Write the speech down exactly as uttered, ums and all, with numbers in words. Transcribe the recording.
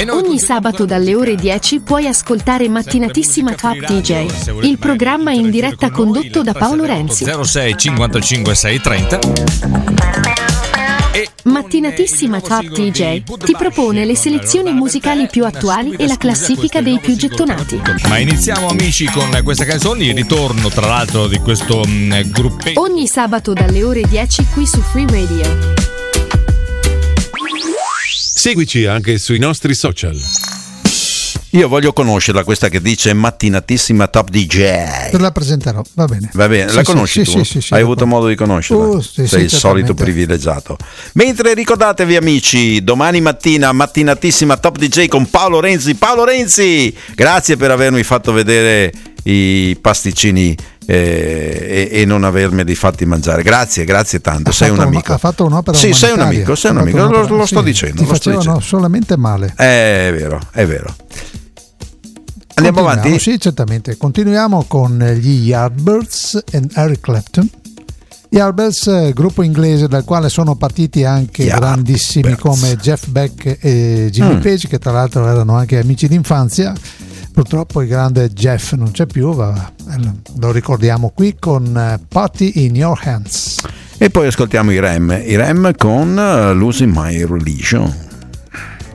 Ogni sabato dalle ore dieci puoi ascoltare Mattinatissima Top D J, il programma in diretta condotto da Paolo Renzi. zero sei cinquantacinque sei trenta. Mattinatissima Top D J ti propone le selezioni musicali più attuali e la classifica dei più gettonati. Ma iniziamo, amici, con queste canzoni. Il ritorno, tra l'altro, di questo mh, gruppetto. Ogni sabato dalle ore dieci qui su Free Radio. Seguici anche sui nostri social. Io voglio conoscerla, questa che dice Mattinatissima Top D J. Te la presenterò, va bene. Va bene, sì, la conosci sì, tu? Sì, sì, sì, Hai avuto modo di conoscerla? Uh, sì, Sei sì, il solito privilegiato. Mentre ricordatevi, amici, domani mattina Mattinatissima Top D J con Paolo Renzi. Paolo Renzi, grazie per avermi fatto vedere i pasticcini eh, e, e non avermeli fatti mangiare. Grazie, grazie tanto. Ha sei un amico. Ha fatto un'opera Sì, umanitaria. sei un amico, sei un amico. Lo, lo sto sì, dicendo. Ti lo sto facevano dicendo. solamente male. Eh, è vero, è vero. Andiamo avanti? Sì, certamente. Continuiamo con gli Yardbirds e Eric Clapton. Yardbirds, gruppo inglese dal quale sono partiti anche Yardbirds. grandissimi come Jeff Beck e Jimmy Mm. Page, che tra l'altro erano anche amici d'infanzia. Purtroppo il grande Jeff non c'è più, va, lo ricordiamo qui con Party in Your Hands. E poi ascoltiamo i Rem, i Rem con uh, Losing My Religion.